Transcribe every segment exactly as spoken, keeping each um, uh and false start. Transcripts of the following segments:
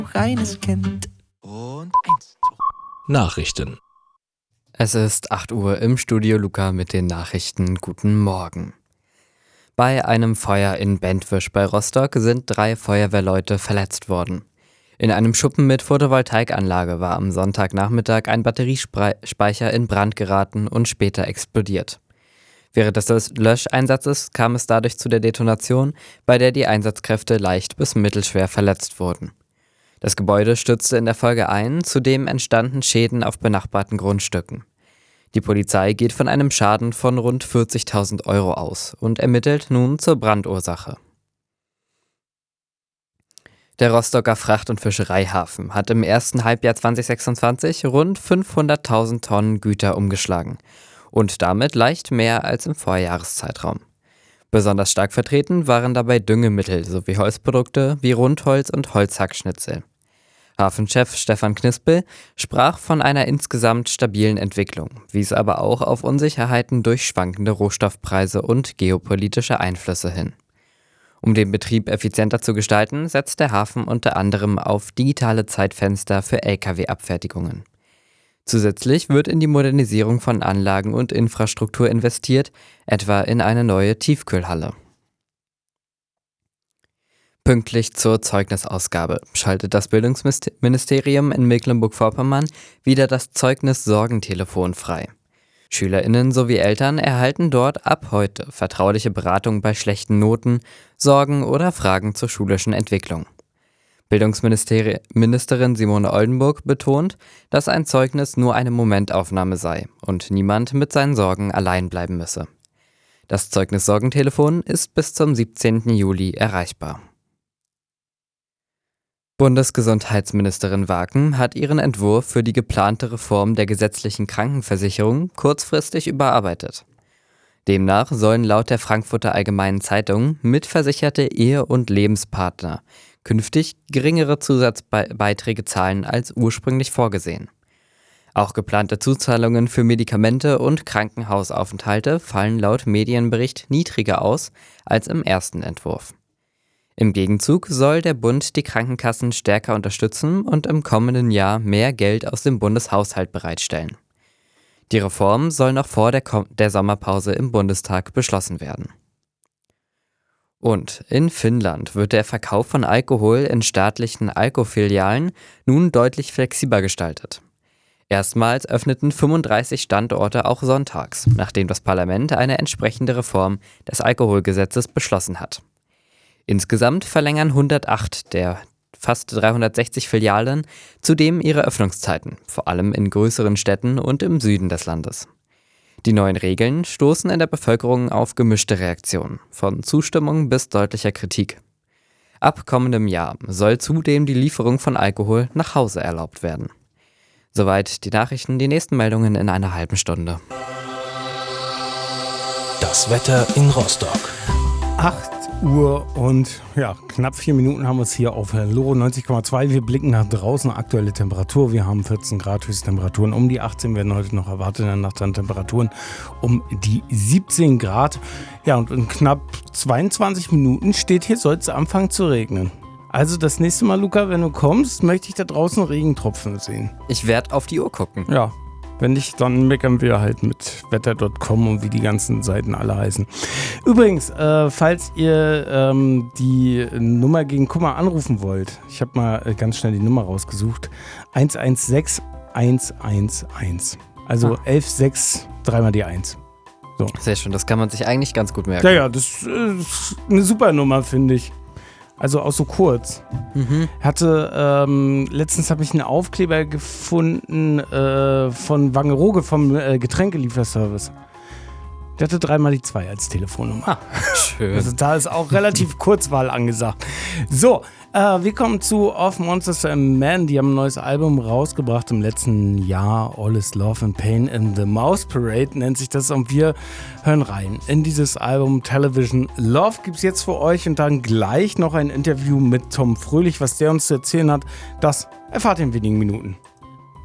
reines Kind. Und eins, zwei. Nachrichten. Es ist acht Uhr im Studio Luca mit den Nachrichten. Guten Morgen. Bei einem Feuer in Bentwisch bei Rostock sind drei Feuerwehrleute verletzt worden. In einem Schuppen mit Photovoltaikanlage war am Sonntagnachmittag ein Batteriespeicher in Brand geraten und später explodiert. Während des Löscheinsatzes kam es dadurch zu der Detonation, bei der die Einsatzkräfte leicht bis mittelschwer verletzt wurden. Das Gebäude stürzte in der Folge ein, zudem entstanden Schäden auf benachbarten Grundstücken. Die Polizei geht von einem Schaden von rund vierzigtausend Euro aus und ermittelt nun zur Brandursache. Der Rostocker Fracht- und Fischereihafen hat im ersten Halbjahr zwanzig sechsundzwanzig rund fünfhunderttausend Tonnen Güter umgeschlagen und damit leicht mehr als im Vorjahreszeitraum. Besonders stark vertreten waren dabei Düngemittel sowie Holzprodukte wie Rundholz und Holzhackschnitzel. Hafenchef Stefan Knispel sprach von einer insgesamt stabilen Entwicklung, wies aber auch auf Unsicherheiten durch schwankende Rohstoffpreise und geopolitische Einflüsse hin. Um den Betrieb effizienter zu gestalten, setzt der Hafen unter anderem auf digitale Zeitfenster für L K W-Abfertigungen. Zusätzlich wird in die Modernisierung von Anlagen und Infrastruktur investiert, etwa in eine neue Tiefkühlhalle. Pünktlich zur Zeugnisausgabe schaltet das Bildungsministerium in Mecklenburg-Vorpommern wieder das Zeugnis-Sorgentelefon frei. SchülerInnen sowie Eltern erhalten dort ab heute vertrauliche Beratung bei schlechten Noten, Sorgen oder Fragen zur schulischen Entwicklung. Bildungsministerin Simone Oldenburg betont, dass ein Zeugnis nur eine Momentaufnahme sei und niemand mit seinen Sorgen allein bleiben müsse. Das Zeugnis-Sorgentelefon ist bis zum siebzehnten Juli erreichbar. Bundesgesundheitsministerin Waken hat ihren Entwurf für die geplante Reform der gesetzlichen Krankenversicherung kurzfristig überarbeitet. Demnach sollen laut der Frankfurter Allgemeinen Zeitung mitversicherte Ehe- und Lebenspartner künftig geringere Zusatzbeiträge zahlen als ursprünglich vorgesehen. Auch geplante Zuzahlungen für Medikamente und Krankenhausaufenthalte fallen laut Medienbericht niedriger aus als im ersten Entwurf. Im Gegenzug soll der Bund die Krankenkassen stärker unterstützen und im kommenden Jahr mehr Geld aus dem Bundeshaushalt bereitstellen. Die Reform soll noch vor der, Kom- der Sommerpause im Bundestag beschlossen werden. Und in Finnland wird der Verkauf von Alkohol in staatlichen Alko-Filialen nun deutlich flexibler gestaltet. Erstmals öffneten fünfunddreißig Standorte auch sonntags, nachdem das Parlament eine entsprechende Reform des Alkoholgesetzes beschlossen hat. Insgesamt verlängern hundertacht der fast dreihundertsechzig Filialen zudem ihre Öffnungszeiten, vor allem in größeren Städten und im Süden des Landes. Die neuen Regeln stoßen in der Bevölkerung auf gemischte Reaktionen, von Zustimmung bis deutlicher Kritik. Ab kommendem Jahr soll zudem die Lieferung von Alkohol nach Hause erlaubt werden. Soweit die Nachrichten, die nächsten Meldungen in einer halben Stunde. Das Wetter in Rostock. acht Uhr und ja, knapp vier Minuten haben wir es hier auf Loro neunzig Komma zwei. Wir blicken nach draußen, aktuelle Temperatur. Wir haben vierzehn Grad, Höchsttemperaturen um die achtzehn, werden heute noch erwartet. In der Nacht dann Temperaturen um die siebzehn Grad. Ja, und in knapp zweiundzwanzig Minuten steht hier, soll es anfangen zu regnen. Also das nächste Mal, Luca, wenn du kommst, möchte ich da draußen Regentropfen sehen. Ich werde auf die Uhr gucken. Ja. Wenn nicht, dann meckern wir halt mit wetter Punkt com und wie die ganzen Seiten alle heißen. Übrigens, äh, falls ihr ähm, die Nummer gegen Kummer anrufen wollt, ich habe mal äh, ganz schnell die Nummer rausgesucht, eins eins sechs eins eins eins. Also ah. elf sechs, dreimal die eins. So. Sehr schön, das kann man sich eigentlich ganz gut merken. Ja, ja, das ist eine super Nummer, finde ich. Also auch so kurz. Mhm. Hatte, ähm, letztens habe ich einen Aufkleber gefunden äh, von Wangerooge vom äh, Getränkelieferservice. Der hatte dreimal die zwei als Telefonnummer. Ah, schön. Also da ist auch relativ Kurzwahl angesagt. So, äh, wir kommen zu Of Monsters and Men. Die haben ein neues Album rausgebracht im letzten Jahr. All is Love and Pain in the Mouse Parade nennt sich das. Und wir hören rein in dieses Album Television Love. Gibt es jetzt für euch und dann gleich noch ein Interview mit Tom Fröhlich. Was der uns zu erzählen hat, das erfahrt ihr in wenigen Minuten.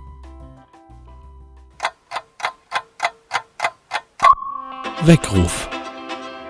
Weckruf.